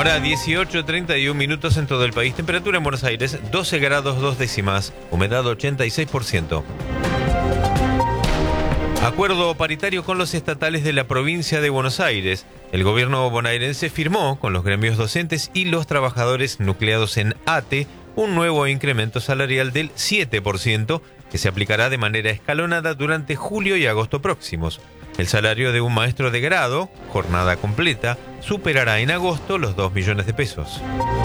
Ahora 18:31 minutos en todo el país. Temperatura en Buenos Aires 12 grados 2 décimas. Humedad 86%. Acuerdo paritario con los estatales de la provincia de Buenos Aires. El gobierno bonaerense firmó con los gremios docentes y los trabajadores nucleados en ATE un nuevo incremento salarial del 7% que se aplicará de manera escalonada durante julio y agosto próximos. El salario de un maestro de grado, jornada completa, superará en agosto los 2 millones de pesos.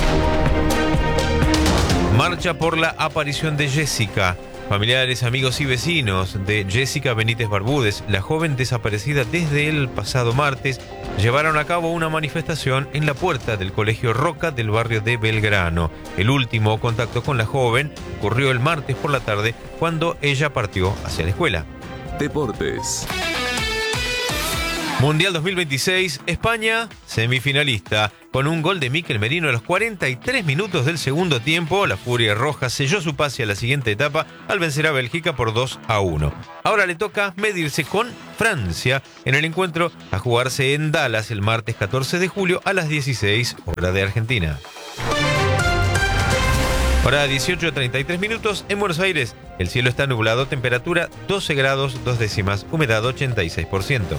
Marcha por la aparición de Jessica. Familiares, amigos y vecinos de Jessica Benítez Barbúdez, la joven desaparecida desde el pasado martes, llevaron a cabo una manifestación en la puerta del Colegio Roca del barrio de Belgrano. El último contacto con la joven ocurrió el martes por la tarde cuando ella partió hacia la escuela. Deportes. Mundial 2026, España semifinalista. Con un gol de Mikel Merino a los 43 minutos del segundo tiempo, la Furia Roja selló su pase a la siguiente etapa al vencer a Bélgica por 2-1. Ahora le toca medirse con Francia en el encuentro a jugarse en Dallas el martes 14 de julio a las 16 hora de Argentina. Ahora 18:33 minutos en Buenos Aires. El cielo está nublado, temperatura 12 grados 2 décimas, humedad 86%.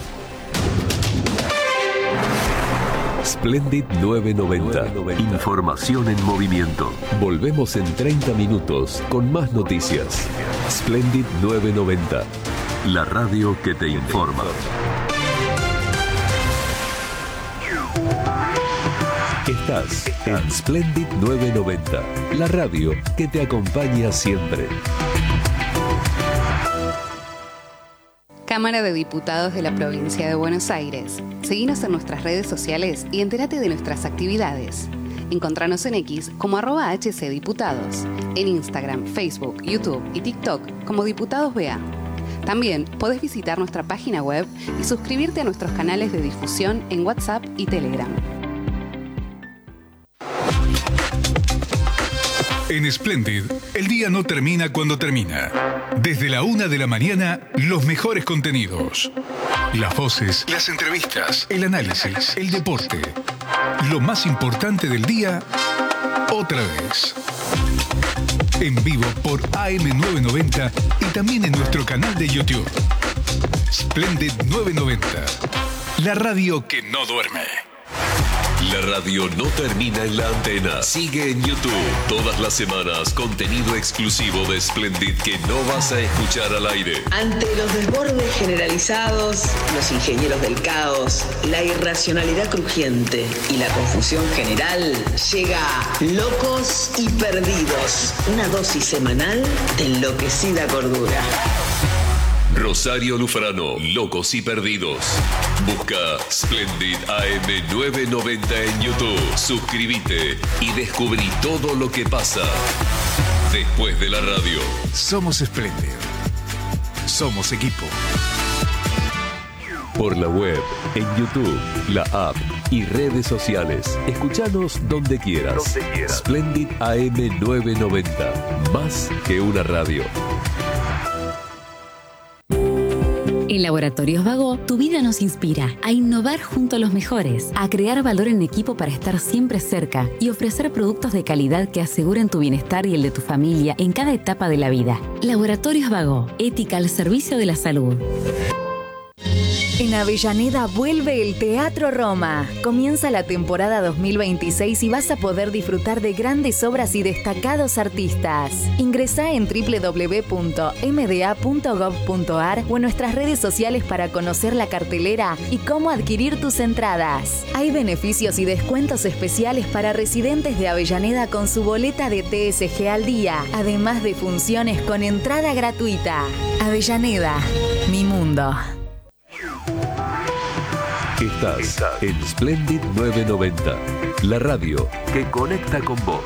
Splendid 990. Información en movimiento. Volvemos en 30 minutos con más noticias. Splendid 990. La radio que te informa. Estás en Splendid 990. La radio que te acompaña siempre. Cámara de Diputados de la Provincia de Buenos Aires. Seguinos en nuestras redes sociales y entérate de nuestras actividades. Encontranos en X como @HCDiputados, en Instagram, Facebook, YouTube y TikTok como Diputados BA. También podés visitar nuestra página web y suscribirte a nuestros canales de difusión en WhatsApp y Telegram. En Splendid, el día no termina cuando termina. Desde la 1 de la mañana, los mejores contenidos. Las voces, las entrevistas, el análisis, el deporte. Lo más importante del día, otra vez. En vivo por AM990 y también en nuestro canal de YouTube. Splendid 990. La radio que no duerme. La radio no termina en la antena. Sigue en YouTube. Todas las semanas, contenido exclusivo de Splendid que no vas a escuchar al aire. Ante los desbordes generalizados, los ingenieros del caos, la irracionalidad crujiente y la confusión general, llega Locos y Perdidos. Una dosis semanal de enloquecida cordura. Rosario Lufrano, Locos y Perdidos. Busca Splendid AM990 en YouTube. Suscríbete y descubrí todo lo que pasa después de la radio. Somos Splendid. Somos equipo. Por la web, en YouTube, la app y redes sociales. Escuchanos donde quieras. Splendid AM990. Más que una radio. En Laboratorios Vago, tu vida nos inspira a innovar junto a los mejores, a crear valor en equipo para estar siempre cerca y ofrecer productos de calidad que aseguren tu bienestar y el de tu familia en cada etapa de la vida. Laboratorios Vago, ética al servicio de la salud. En Avellaneda vuelve el Teatro Roma. Comienza la temporada 2026 y vas a poder disfrutar de grandes obras y destacados artistas. Ingresá en www.mda.gov.ar o en nuestras redes sociales para conocer la cartelera y cómo adquirir tus entradas. Hay beneficios y descuentos especiales para residentes de Avellaneda con su boleta de TSG al día, además de funciones con entrada gratuita. Avellaneda, mi mundo. Estás en Splendid 990, la radio que conecta con vos.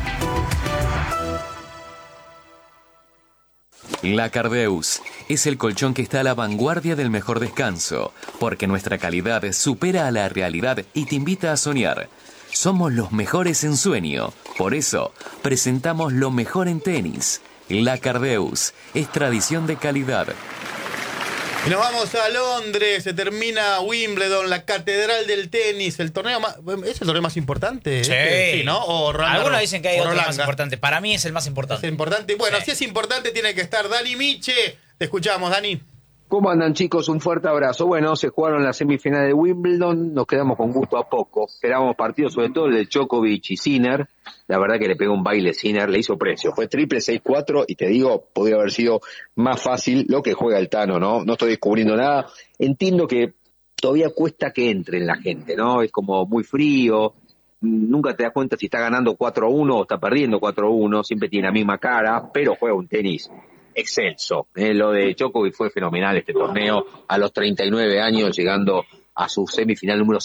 La Cardeus es el colchón que está a la vanguardia del mejor descanso, porque nuestra calidad supera a la realidad y te invita a soñar. Somos los mejores en sueño, por eso presentamos lo mejor en tenis. La Cardeus es tradición de calidad. Y nos vamos a Londres, se termina Wimbledon, la catedral del tenis, el torneo más, ¿es el torneo más importante? Sí, Sí, ¿no? O algunos dicen que hay otro Roland más importante. Para mí es el más importante. Es importante. Bueno, Sí. si es importante tiene que estar Dani Miche. Te escuchamos, Dani. ¿Cómo andan, chicos? Un fuerte abrazo. Bueno, se jugaron las semifinales de Wimbledon, nos quedamos con gusto a poco. Esperábamos partidos, sobre todo el de Djokovic y Sinner. La verdad que le pegó un baile Sinner, le hizo precio. Fue triple 6-4 y te digo, podría haber sido más fácil lo que juega el Tano, ¿no? No estoy descubriendo nada. Entiendo que todavía cuesta que entre en la gente, ¿no? Es como muy frío. Nunca te das cuenta si está ganando 4-1 o está perdiendo 4-1. Siempre tiene la misma cara, pero juega un tenis excelso. Lo de Djokovic fue fenomenal este torneo, a los 39 años llegando a su semifinal número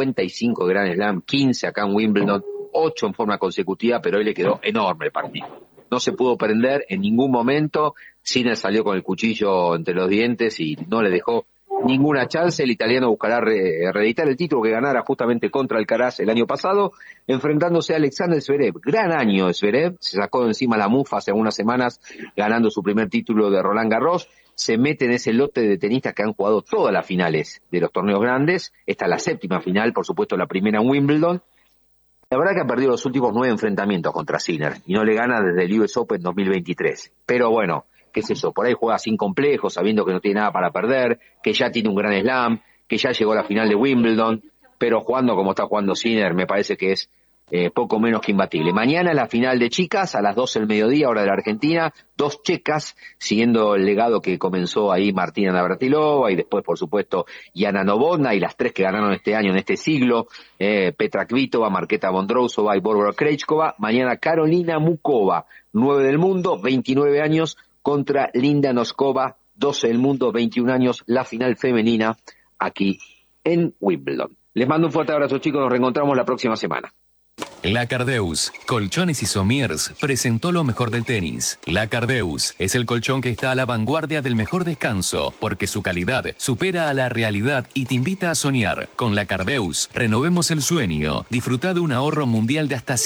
55 de Grand Slam, 15 acá en Wimbledon, 8 en forma consecutiva, pero hoy le quedó enorme el partido. No se pudo prender en ningún momento, Sinner salió con el cuchillo entre los dientes y no le dejó ninguna chance. El italiano buscará reeditar el título que ganara justamente contra Alcaraz el año pasado, enfrentándose a Alexander Zverev. Gran año de Zverev, se sacó de encima la mufa hace algunas semanas, ganando su primer título de Roland Garros. Se mete en ese lote de tenistas que han jugado todas las finales de los torneos grandes. Esta es la séptima final, por supuesto la primera en Wimbledon. La verdad que ha perdido los últimos 9 enfrentamientos contra Sinner y no le gana desde el US Open 2023. Pero bueno, qué sé yo, por ahí juega sin complejos, sabiendo que no tiene nada para perder, que ya tiene un gran slam, que ya llegó a la final de Wimbledon, pero jugando como está jugando Sinner me parece que es poco menos que imbatible. Mañana la final de chicas, a las 12 del mediodía, hora de la Argentina, 2 checas, siguiendo el legado que comenzó ahí Martina Navratilova y después, por supuesto, Jana Novotná, y las 3 que ganaron este año, en este siglo, Petra Kvitova, Marketa Vondrousova y Barbora Krejcikova. Mañana Karolina Mukova, 9 del mundo, 29 años, contra Linda Noskova, 12 del mundo, 21 años, la final femenina aquí en Wimbledon. Les mando un fuerte abrazo, chicos, nos reencontramos la próxima semana. La Cardeus, Colchones y Somiers, presentó lo mejor del tenis. La Cardeus es el colchón que está a la vanguardia del mejor descanso, porque su calidad supera a la realidad y te invita a soñar. Con La Cardeus, renovemos el sueño. Disfruta de un ahorro mundial de hasta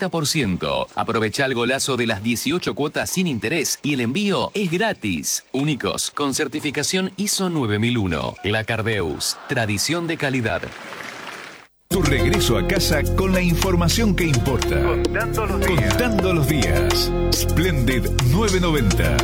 50%. Aprovecha el golazo de las 18 cuotas sin interés y el envío es gratis. Únicos, con certificación ISO 9001. La Cardeus, tradición de calidad. Tu regreso a casa con la información que importa. Contando los días. Splendid 990.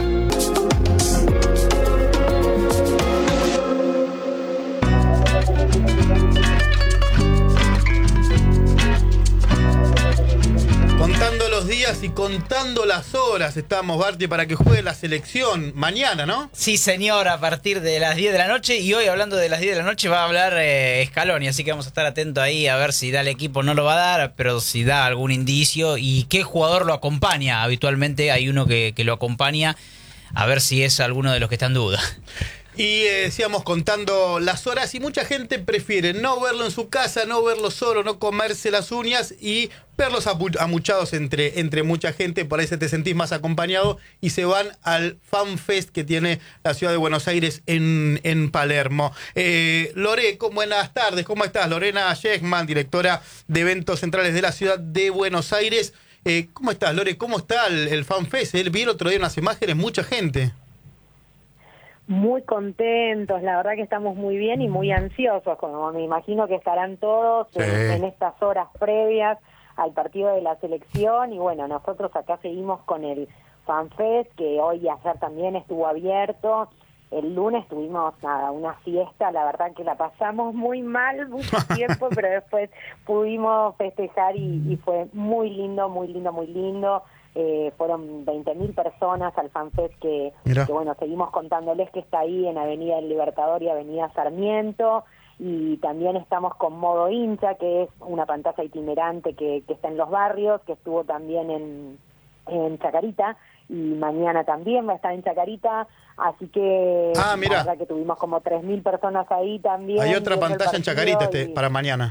Contando los días y contando las horas estamos, Barty, para que juegue la selección mañana, ¿no? Sí, señor, a partir de las 10 de la noche. Y hoy, hablando de las 10 de la noche, va a hablar Scaloni. Así que vamos a estar atentos ahí a ver si da el equipo. No lo va a dar, pero si da algún indicio. Y qué jugador lo acompaña. Habitualmente hay uno que lo acompaña. A ver si es alguno de los que está en duda. Y decíamos contando las horas y mucha gente prefiere no verlo en su casa, no verlo solo, no comerse las uñas y verlos amuchados entre mucha gente. Por ahí te sentís más acompañado y se van al Fan Fest que tiene la ciudad de Buenos Aires en Palermo. Lore, buenas tardes, ¿cómo estás? Lorena Schekman, directora de eventos centrales de la ciudad de Buenos Aires. ¿Cómo estás, Lore? ¿Cómo está el Fan Fest? Vi el otro día unas imágenes, mucha gente. Muy contentos, la verdad que estamos muy bien y muy ansiosos, como me imagino que estarán todos en estas horas previas al partido de la selección. Y bueno, nosotros acá seguimos con el FanFest, que hoy y ayer también estuvo abierto. El lunes tuvimos una fiesta, la verdad que la pasamos muy mal mucho tiempo, pero después pudimos festejar y fue muy lindo, muy lindo, muy lindo. Fueron 20.000 personas al FanFest que bueno, seguimos contándoles que está ahí en Avenida del Libertador y Avenida Sarmiento. Y también estamos con Modo Hincha, que es una pantalla itinerante que está en los barrios, que estuvo también en Chacarita, y mañana también va a estar en Chacarita, así que la verdad que tuvimos como 3.000 personas ahí también. Hay otra pantalla en Chacarita para mañana.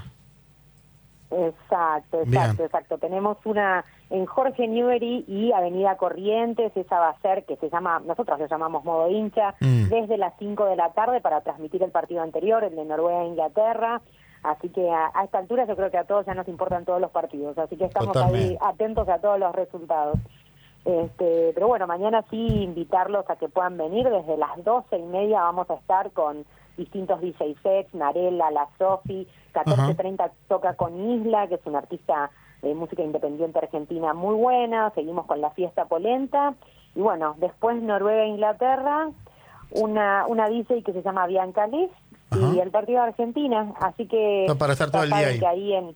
Exacto. Tenemos una en Jorge Newbery y Avenida Corrientes, esa va a ser, nosotros le llamamos Modo Hincha, desde las 5 de la tarde para transmitir el partido anterior, el de Noruega e Inglaterra. Así que a esta altura yo creo que a todos ya nos importan todos los partidos, así que estamos ahí atentos a todos los resultados. Pero bueno, mañana sí invitarlos a que puedan venir. Desde las 12:30 vamos a estar con distintos DJ sets, Narela, La Sofi, 14:30 toca con Isla, que es una artista de música independiente argentina muy buena. Seguimos con la fiesta polenta. Y bueno, después Noruega e Inglaterra, una DJ que se llama Bianca Liz, y el partido de Argentina. Así que... No, para estar todo el día ahí.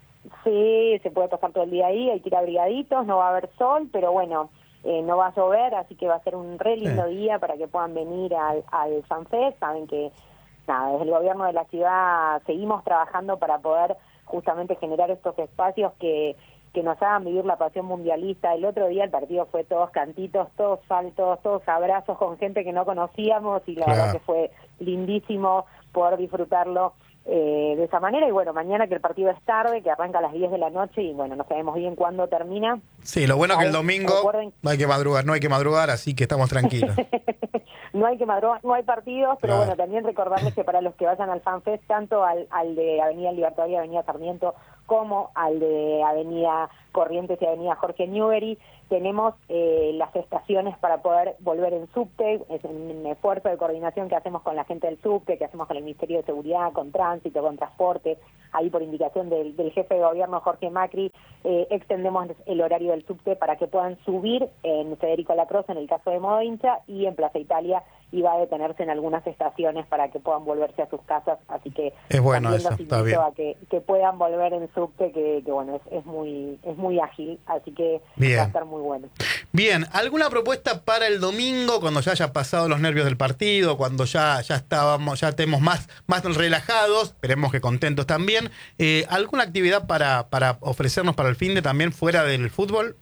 Sí, se puede pasar todo el día ahí, hay que ir abrigaditos, no va a haber sol, pero bueno, no va a llover, así que va a ser un re lindo día para que puedan venir al FanFest. Saben que desde el gobierno de la ciudad seguimos trabajando para poder justamente generar estos espacios que nos hagan vivir la pasión mundialista. El otro día el partido fue todos cantitos, todos saltos, todos abrazos con gente que no conocíamos, y la verdad que fue lindísimo poder disfrutarlo de esa manera. Y bueno, mañana, que el partido es tarde, que arranca a las 10 de la noche, y bueno, no sabemos bien cuándo termina. Sí, lo bueno es que el domingo no hay que madrugar, así que estamos tranquilos. No hay que madrugar, no hay partidos, pero bueno, también recordarles que para los que vayan al FanFest, tanto al de Avenida Libertador y Avenida Sarmiento, como al de Avenida Corrientes y Avenida Jorge Newbery, tenemos las estaciones para poder volver en subte. Es un esfuerzo de coordinación que hacemos con la gente del subte, que hacemos con el Ministerio de Seguridad, con Tránsito, con Transporte. Ahí, por indicación del jefe de gobierno Jorge Macri, extendemos el horario del subte para que puedan subir en Federico Lacroze, en el caso de Modo Hincha, y en Plaza Italia, y va a detenerse en algunas estaciones para que puedan volverse a sus casas. Así que es bueno también eso, los invito a que puedan volver en subte, que bueno, es muy ágil, así que va a estar muy bueno. Bien, ¿alguna propuesta para el domingo, cuando ya haya pasado los nervios del partido, cuando ya estemos más relajados, esperemos que contentos también? ¿Alguna actividad para ofrecernos para el fin de también fuera del fútbol?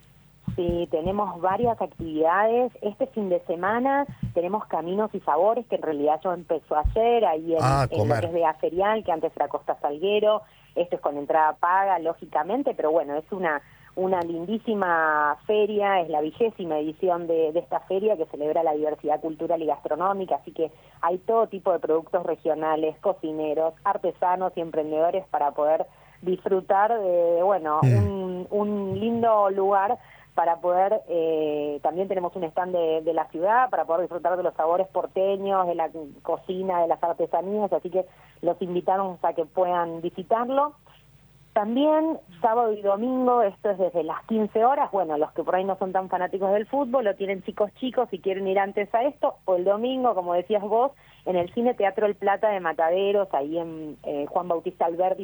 Sí, tenemos varias actividades. Este fin de semana tenemos Caminos y Sabores, que en realidad ya empezó ayer, ahí en lo que es Vega Ferial, que antes era Costa Salguero. Esto es con entrada paga, lógicamente, pero bueno, es una lindísima feria, es la 20ª edición de esta feria, que celebra la diversidad cultural y gastronómica, así que hay todo tipo de productos regionales, cocineros, artesanos y emprendedores para poder disfrutar de, bueno, un lindo lugar para poder, también tenemos un stand de la ciudad para poder disfrutar de los sabores porteños, de la cocina, de las artesanías, así que los invitamos a que puedan visitarlo. También sábado y domingo, esto es desde las 15 horas, bueno, los que por ahí no son tan fanáticos del fútbol o tienen chicos y quieren ir antes a esto, o el domingo, como decías vos, en el Cine Teatro El Plata de Mataderos, ahí en Juan Bautista Alberdi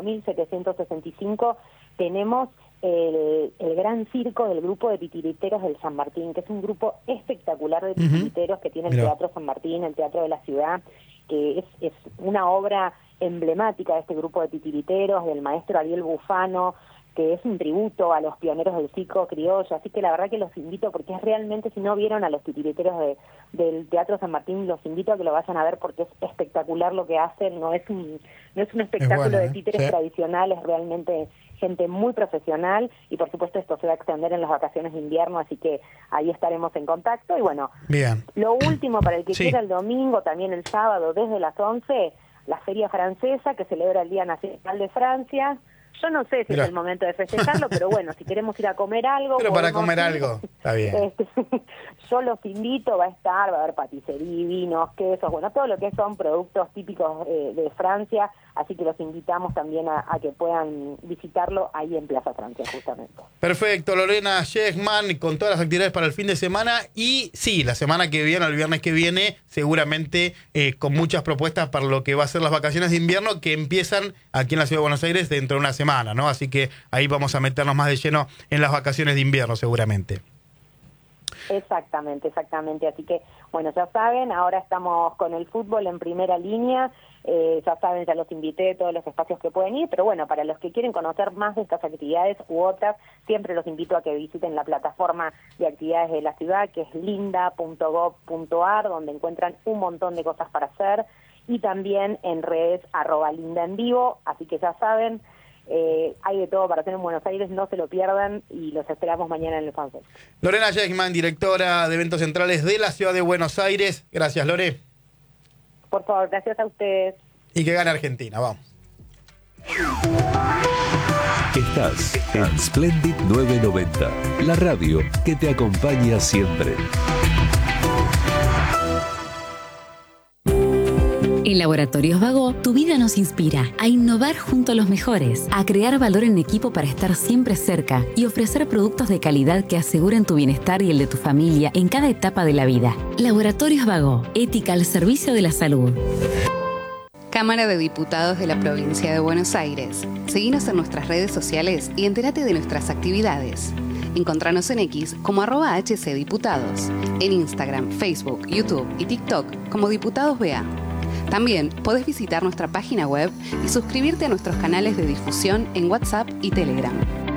5765, tenemos el gran circo del grupo de titiriteros del San Martín, que es un grupo espectacular de titiriteros que tiene el Teatro San Martín, el Teatro de la Ciudad, que es una obra emblemática de este grupo de titiriteros, del maestro Ariel Bufano, que es un tributo a los pioneros del circo criollo, así que la verdad que los invito, porque es realmente, si no vieron a los titiriteros del Teatro San Martín, los invito a que lo vayan a ver, porque es espectacular lo que hacen. No es un espectáculo de títeres tradicionales, realmente gente muy profesional, y por supuesto esto se va a extender en las vacaciones de invierno, así que ahí estaremos en contacto. Y bueno, lo último para el que quiera, el domingo, también el sábado desde las 11, la Feria Francesa, que celebra el Día Nacional de Francia. Yo no sé si es el momento de festejarlo, pero bueno, si queremos ir a comer algo... Pero para comer algo, está bien. Yo los invito, va a haber paticería, vinos, quesos, bueno, todo lo que son productos típicos de Francia, así que los invitamos también a que puedan visitarlo ahí en Plaza Francia, justamente. Perfecto, Lorena Schegman, con todas las actividades para el fin de semana, y sí, la semana que viene, el viernes que viene, seguramente con muchas propuestas para lo que va a ser las vacaciones de invierno, que empiezan aquí en la Ciudad de Buenos Aires dentro de una semana, ¿no? Así que ahí vamos a meternos más de lleno en las vacaciones de invierno, seguramente. Exactamente. Así que, bueno, ya saben, ahora estamos con el fútbol en primera línea. Ya saben, ya los invité a todos los espacios que pueden ir, pero bueno, para los que quieren conocer más de estas actividades u otras, siempre los invito a que visiten la plataforma de actividades de la ciudad, que es linda.gov.ar, donde encuentran un montón de cosas para hacer, y también en redes @lindaenvivo, así que ya saben, hay de todo para hacer en Buenos Aires, no se lo pierdan, y los esperamos mañana en el FanFest. Lorena Schegman, directora de eventos centrales de la Ciudad de Buenos Aires. Gracias, Lore. Por favor, gracias a ustedes. Y que gane Argentina, vamos. Estás en Splendid 990, la radio que te acompaña siempre. En Laboratorios Vago, tu vida nos inspira a innovar junto a los mejores, a crear valor en equipo para estar siempre cerca y ofrecer productos de calidad que aseguren tu bienestar y el de tu familia en cada etapa de la vida. Laboratorios Vago, ética al servicio de la salud. Cámara de Diputados de la Provincia de Buenos Aires. Seguinos en nuestras redes sociales y entérate de nuestras actividades. Encontranos en X como @HCDiputados, en Instagram, Facebook, YouTube y TikTok como Diputados BA. También podés visitar nuestra página web y suscribirte a nuestros canales de difusión en WhatsApp y Telegram.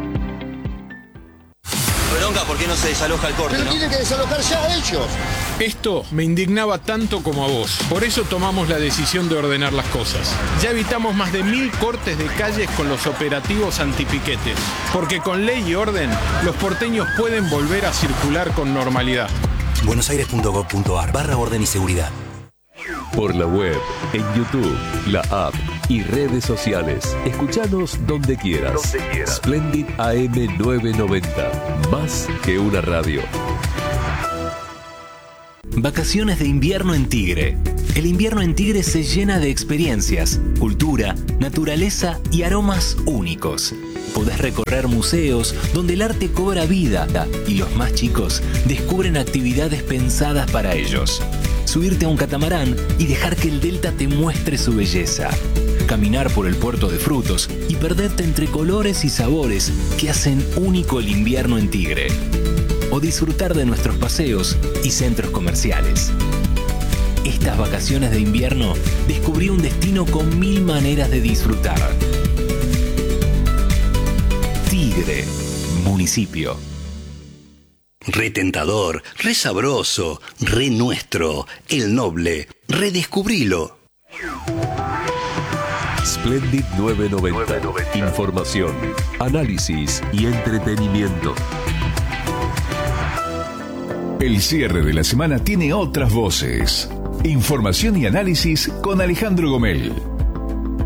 Bronca, ¿por qué no se desaloja el corte? Pero tienen que desalojar ya ellos. Esto me indignaba tanto como a vos. Por eso tomamos la decisión de ordenar las cosas. Ya evitamos más de 1000 cortes de calles con los operativos antipiquetes. Porque con ley y orden, los porteños pueden volver a circular con normalidad. buenosaires.gov.ar/orden y seguridad. Por la web, en YouTube, la app y redes sociales. Escuchanos donde quieras. Splendid AM 990. Más que una radio. Vacaciones de invierno en Tigre. El invierno en Tigre se llena de experiencias, cultura, naturaleza y aromas únicos. Podés recorrer museos donde el arte cobra vida y los más chicos descubren actividades pensadas para ellos. Subirte a un catamarán y dejar que el delta te muestre su belleza. Caminar por el puerto de frutos y perderte entre colores y sabores que hacen único el invierno en Tigre. O disfrutar de nuestros paseos y centros comerciales. Estas vacaciones de invierno descubrí un destino con 1000 maneras de disfrutar. Tigre, municipio. Re tentador, re sabroso, re nuestro, el noble, redescubrilo. Splendid 990. Información, análisis y entretenimiento. El cierre de la semana tiene otras voces. Información y análisis con Alejandro Gomel.